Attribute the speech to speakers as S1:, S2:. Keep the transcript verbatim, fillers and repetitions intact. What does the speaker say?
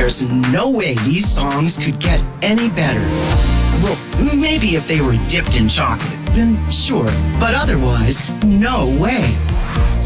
S1: There's no way these songs could get any better. Well, maybe if they were dipped in chocolate, then sure. But otherwise, no way.